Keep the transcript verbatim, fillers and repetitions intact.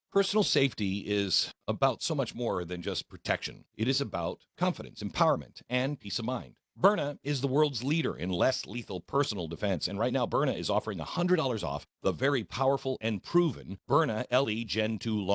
Personal safety is about so much more than just protection. It is about confidence, empowerment, and peace of mind. Berna is the world's leader in less lethal personal defense. And right now, Berna is offering one hundred dollars off the very powerful and proven Berna L E Gen two